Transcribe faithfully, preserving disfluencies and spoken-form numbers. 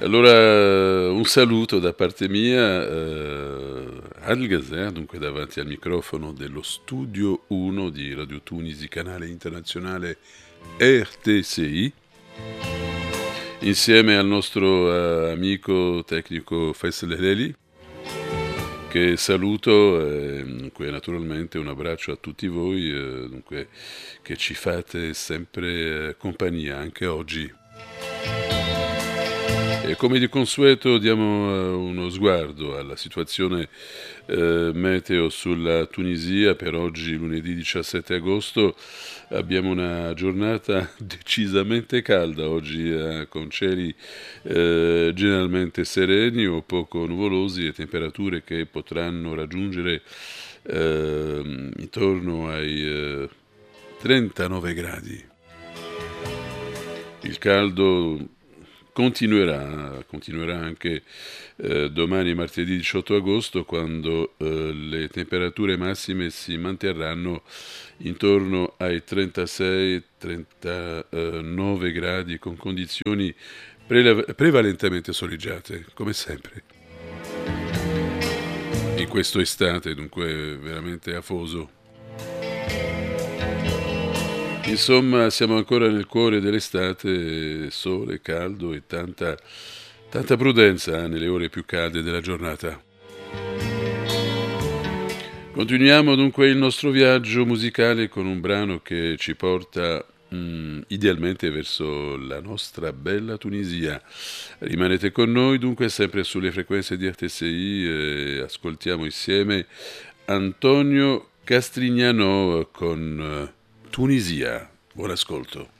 Allora, un saluto da parte mia, eh, Adel Gazer, dunque davanti al microfono dello Studio uno di Radio Tunisi, canale internazionale R T C I, insieme al nostro eh, amico tecnico Faisal Heleli, che saluto, e dunque naturalmente un abbraccio a tutti voi, eh, dunque, che ci fate sempre eh, compagnia anche oggi. E come di consueto diamo eh, uno sguardo alla situazione eh, meteo sulla Tunisia. Per oggi, lunedì diciassette agosto, abbiamo una giornata decisamente calda, oggi eh, con cieli eh, generalmente sereni o poco nuvolosi e temperature che potranno raggiungere eh, intorno ai eh, trentanove gradi. Il caldo continuerà, continuerà anche eh, domani, martedì diciotto agosto, quando eh, le temperature massime si manterranno intorno ai trentasei trentanove gradi, con condizioni prele- prevalentemente soleggiate, come sempre. In questo estate, dunque, veramente afoso. Insomma, siamo ancora nel cuore dell'estate, sole, caldo e tanta, tanta prudenza eh, nelle ore più calde della giornata. Continuiamo dunque il nostro viaggio musicale con un brano che ci porta mm, idealmente verso la nostra bella Tunisia. Rimanete con noi dunque sempre sulle frequenze di R T C I e ascoltiamo insieme Antonio Castrignano con eh, Tunisia. Buon ascolto.